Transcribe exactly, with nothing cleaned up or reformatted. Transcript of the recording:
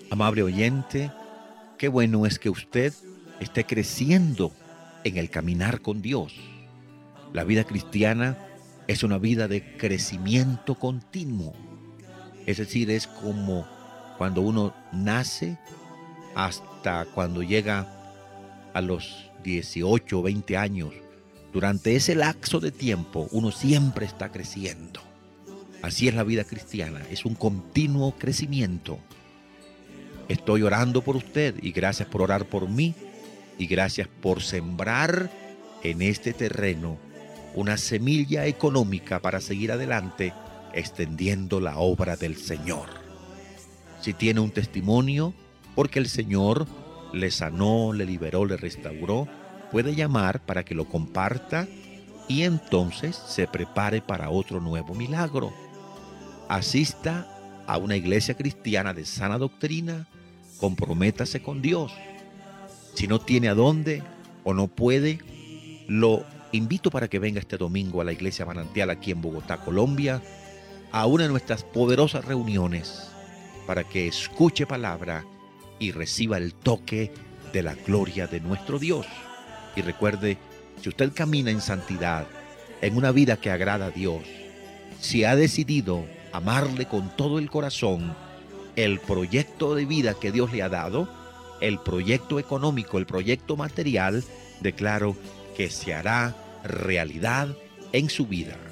Amable oyente, qué bueno es que usted esté creciendo en el caminar con Dios. La vida cristiana es una vida de crecimiento continuo. Es decir, es como cuando uno nace hasta cuando llega a los dieciocho o veinte años. Durante ese lapso de tiempo, uno siempre está creciendo. Así es la vida cristiana, es un continuo crecimiento. Estoy orando por usted y gracias por orar por mí y gracias por sembrar en este terreno una semilla económica para seguir adelante extendiendo la obra del Señor. Si tiene un testimonio porque el Señor le sanó, le liberó, le restauró, puede llamar para que lo comparta y entonces se prepare para otro nuevo milagro. Asista a una iglesia cristiana de sana doctrina, comprométase con Dios. Si no tiene a dónde o no puede, lo invito para que venga este domingo a la iglesia Manantial aquí en Bogotá, Colombia, a una de nuestras poderosas reuniones para que escuche palabra y reciba el toque de la gloria de nuestro Dios. Y recuerde, si usted camina en santidad, en una vida que agrada a Dios, si ha decidido amarle con todo el corazón, el proyecto de vida que Dios le ha dado, el proyecto económico, el proyecto material, declaro que se hará realidad en su vida.